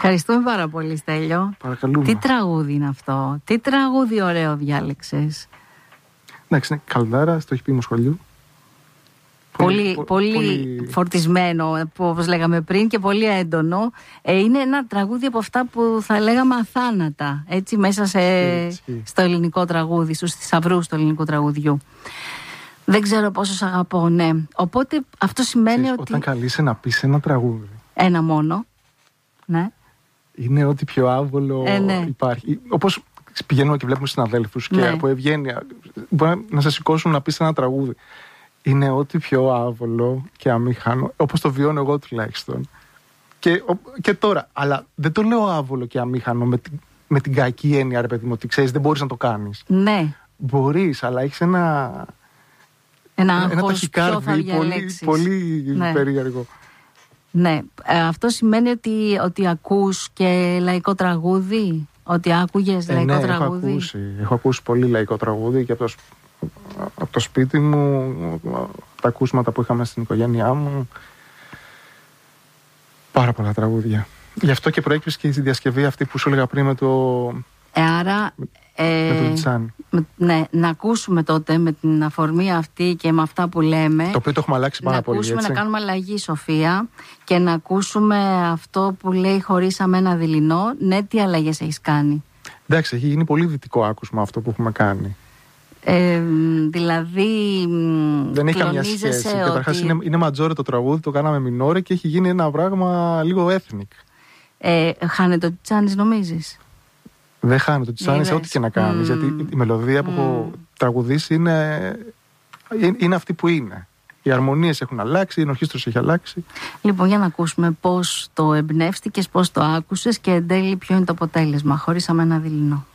Ευχαριστούμε πάρα πολύ, Στέλιο. Παρακαλούμε. Τι τραγούδι είναι αυτό? Τι τραγούδι ωραίο διάλεξες. Εντάξει, είναι Καλδάρα, στο έχει πει Μοσχολιού. Πολύ φορτισμένο, όπως λέγαμε πριν, και πολύ έντονο. Είναι ένα τραγούδι από αυτά που θα λέγαμε αθάνατα, έτσι, μέσα στο ελληνικό τραγούδι, στους θησαυρούς του ελληνικού τραγουδιού. Δεν ξέρω πόσο σ' αγαπώ, ναι. Οπότε αυτό σημαίνει ότι... Όταν καλείσαι να πεις ένα τραγούδι, ένα μόνο, ναι, είναι ό,τι πιο άβολο ναι. υπάρχει. Όπως πηγαίνουμε και βλέπουμε συναδέλφους και από ευγένεια μπορεί να σε σηκώσουν να πεις ένα τραγούδι. Είναι ό,τι πιο άβολο και αμήχανο, όπως το βιώνω εγώ τουλάχιστον. Και τώρα, αλλά δεν το λέω άβολο και αμήχανο με την κακή έννοια, ρε παιδί μου, ότι ξέρεις δεν μπορείς να το κάνεις. Ναι. Μπορείς, αλλά έχεις ένα ταχυκάρδι πολύ περίεργο. Ναι, αυτό σημαίνει ότι ακούς και λαϊκό τραγούδι, ότι άκουγες λαϊκό τραγούδι. Έχω ακούσει πολύ λαϊκό τραγούδι και από το σπίτι μου, τα ακούσματα που είχαμε στην οικογένειά μου. Πάρα πολλά τραγούδια. Γι' αυτό και προέκυψε και η διασκευή αυτή που σου έλεγα πριν με το... Άρα... με το Λιτσάνι. Ναι, να ακούσουμε τότε με την αφορμή αυτή και με αυτά που λέμε. Το οποίο το έχουμε αλλάξει πάρα πολύ. Να ακούσουμε, να κάνουμε αλλαγή, Σοφία, και να ακούσουμε αυτό που λέει χωρίσαμε ένα δειλινό. Ναι, τι αλλαγές έχεις κάνει? Εντάξει, έχει γίνει πολύ δυτικό άκουσμα αυτό που έχουμε κάνει. Δηλαδή δεν έχει καμία σχέση. Καταρχάς είναι ματζόρε το τραγούδι, το κάναμε μινόρε και έχει γίνει ένα πράγμα λίγο ethnic. Χάνεται ο Τσάνης, νομίζεις? Δεν χάνεται ο Τσάνης ό,τι και να κάνεις, γιατί η μελωδία που έχω τραγουδήσει είναι αυτή που είναι. Οι αρμονίες έχουν αλλάξει, η ενορχήστρωση έχει αλλάξει. Λοιπόν, για να ακούσουμε πώς το εμπνεύστηκες, πώς το άκουσες και εν τέλει ποιο είναι το αποτέλεσμα. Χωρίσαμε ένα δειλινό.